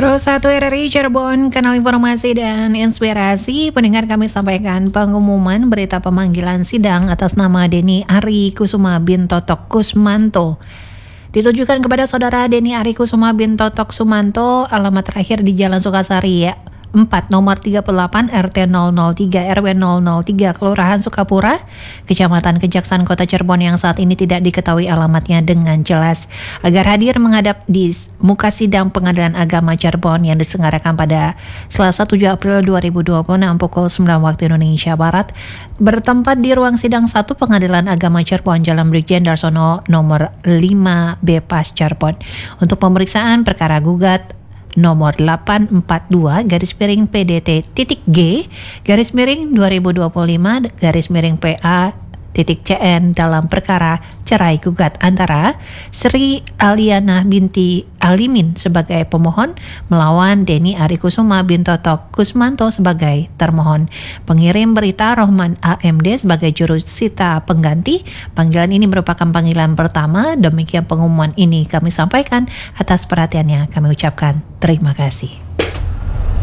Pro 1 RRI Cirebon, kanal informasi dan inspirasi. Pendengar, kami sampaikan pengumuman berita pemanggilan sidang atas nama Denny Ari Kusuma bin Totok Kusmanto. Ditujukan kepada saudara Denny Ari Kusuma bin Totok Sumanto, alamat terakhir di Jalan Sukasari 4 nomor 38 RT 003 RW 003 Kelurahan Sukapura, Kecamatan Kejaksan, Kota Cirebon, yang saat ini tidak diketahui alamatnya dengan jelas, agar hadir menghadap di muka sidang Pengadilan Agama Cirebon yang diselenggarakan pada Selasa 7 April 2026 pukul 9 waktu Indonesia Barat, bertempat di ruang sidang 1 Pengadilan Agama Cirebon, Jalan Brigjen Darsono nomor 5B Pas Cirebon, untuk pemeriksaan perkara gugat nomor 842-G/P2025-PA-CN dalam perkara cerai gugat antara Sri Aliana binti Alimin sebagai pemohon melawan Denny Ari Kusuma bin Totok Kusmanto sebagai termohon. Pengirim berita Rohman AMD sebagai jurusita pengganti. Panggilan ini merupakan panggilan pertama. Demikian pengumuman ini kami sampaikan. Atas perhatiannya kami ucapkan terima kasih.